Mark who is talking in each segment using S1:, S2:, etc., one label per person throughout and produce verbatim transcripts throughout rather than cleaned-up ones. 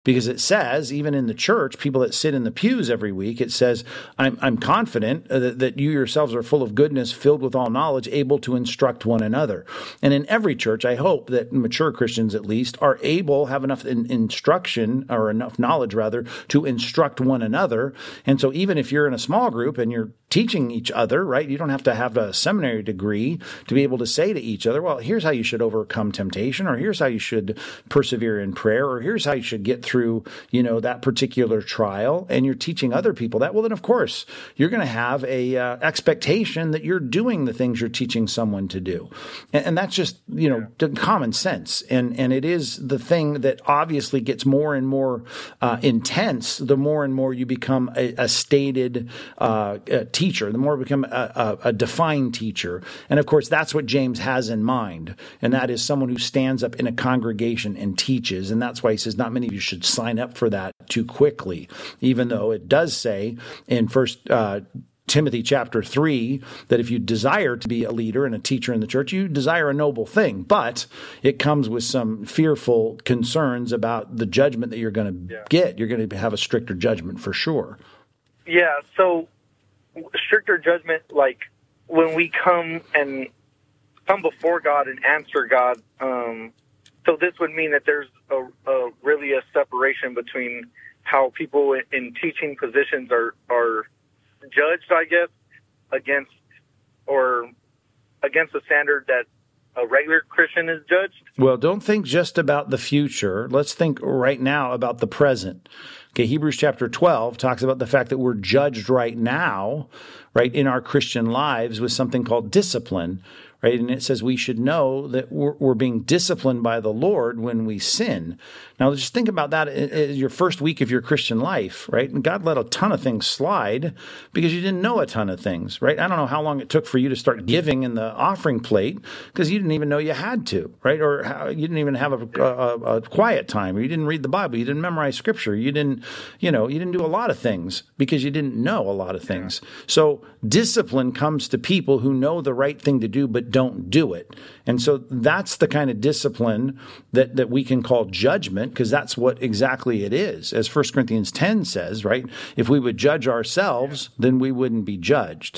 S1: Because it says, even in the church, people that sit in the pews every week, it says, I'm, I'm confident that, that you yourselves are full of goodness, filled with all knowledge, able to instruct one another. And in every church, I hope that mature Christians at least are able, have enough in, instruction, or enough knowledge rather, to instruct one another. And so even if you're in a small group and you're teaching each other, right, you don't have to have a seminary degree to be able to say to each other, well, here's how you should overcome temptation, or here's how you should persevere in prayer, or here's how you should get through through, you know, that particular trial, and you're teaching other people that, well, then of course you're going to have a uh, expectation that you're doing the things you're teaching someone to do. And, and that's just, you know, yeah. common sense. And, and it is the thing that obviously gets more and more uh, intense the more and more you become a, a stated uh, a teacher, the more you become a, a, a defined teacher. And of course, that's what James has in mind. And that is someone who stands up in a congregation and teaches. And that's why he says not many of you should sign up for that too quickly, even though it does say in First uh, Timothy chapter three that if you desire to be a leader and a teacher in the church, you desire a noble thing, but it comes with some fearful concerns about the judgment that you're going to yeah. get. You're going to have a stricter judgment for sure.
S2: Yeah, so stricter judgment, like when we come and come before God and answer God, um, so this would mean that there's a, a really a separation between how people in, in teaching positions are, are judged, I guess, against or against the standard that a regular Christian is judged.
S1: Well, don't think just about the future. Let's think right now about the present. Okay, Hebrews chapter twelve talks about the fact that we're judged right now, right, in our Christian lives with something called discipline. Right, and it says we should know that we're, we're being disciplined by the Lord when we sin. Now, just think about that as your first week of your Christian life, right? And God let a ton of things slide because you didn't know a ton of things, right? I don't know how long it took for you to start giving in the offering plate because you didn't even know you had to, right? Or how, you didn't even have a, a, a quiet time, or you didn't read the Bible, you didn't memorize Scripture, you didn't, you know, you didn't do a lot of things because you didn't know a lot of things. So discipline comes to people who know the right thing to do but don't do it. And so that's the kind of discipline that, that we can call judgment, because that's what exactly it is. As First Corinthians ten says, right? If we would judge ourselves, then we wouldn't be judged.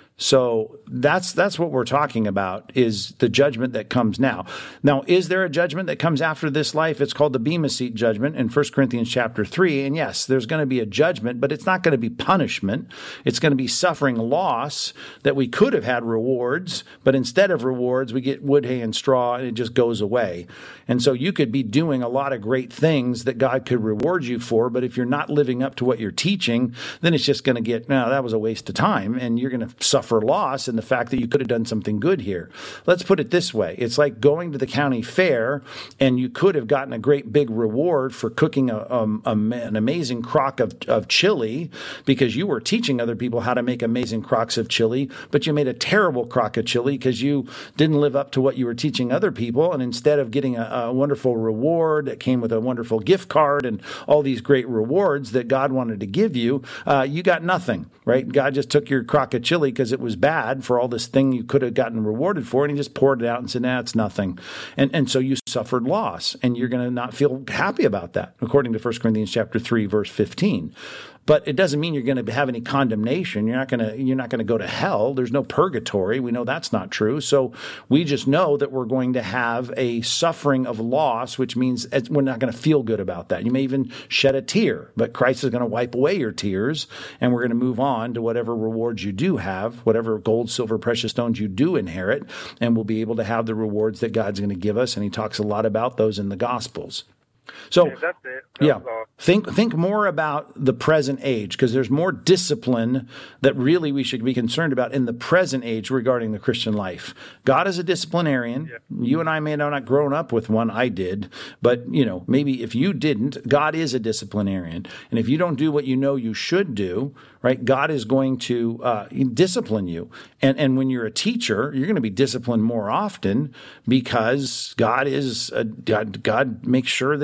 S1: So that's that's what we're talking about, is the judgment that comes now. Now, is there a judgment that comes after this life? It's called the Bema Seat judgment in First Corinthians chapter three. And yes, there's going to be a judgment, but it's not going to be punishment. It's going to be suffering loss that we could have had rewards, but instead of rewards, we get wood, hay, and straw, and it just goes away. And so you could be doing a lot of great things that God could reward you for, but if you're not living up to what you're teaching, then it's just going to get, no, that was a waste of time, and you're going to suffer loss in the fact that you could have done something good here. Let's put it this way. It's like going to the county fair and you could have gotten a great big reward for cooking a, um, a, an amazing crock of, of chili because you were teaching other people how to make amazing crocks of chili, but you made a terrible crock of chili because you didn't live up to what you were teaching other people. And instead of getting a, a wonderful reward that came with a wonderful gift card and all these great rewards that God wanted to give you, uh, you got nothing, right? God just took your crock of chili because it was bad for all this thing you could have gotten rewarded for, and he just poured it out and said, nah, it's nothing. And and so you suffered loss, and you're going to not feel happy about that, according to First Corinthians chapter three, verse fifteen. But it doesn't mean you're going to have any condemnation. You're not going to you're not going to go to hell. There's no purgatory. We know that's not true. So we just know that we're going to have a suffering of loss, which means we're not going to feel good about that. You may even shed a tear, but Christ is going to wipe away your tears, and we're going to move on to whatever rewards you do have, whatever gold, silver, precious stones you do inherit, and we'll be able to have the rewards that God's going to give us. And he talks a lot about those in the Gospels. So,
S2: yeah, that's it. That
S1: yeah, think think more about the present age, because there's more discipline that really we should be concerned about in the present age regarding the Christian life. God is a disciplinarian. Yeah. You and I may have not grown up with one. I did. But, you know, maybe if you didn't, God is a disciplinarian. And if you don't do what you know you should do, right, God is going to uh, discipline you. And and when you're a teacher, you're going to be disciplined more often because God is a, God, God makes sure that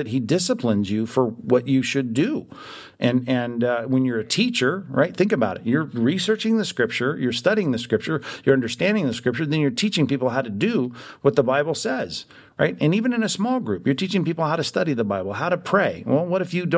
S1: but he disciplines you for what you should do. And and uh, when you're a teacher, right, think about it. You're researching the Scripture, you're studying the Scripture, you're understanding the Scripture, then you're teaching people how to do what the Bible says, right? And even in a small group, you're teaching people how to study the Bible, how to pray. Well, what if you don't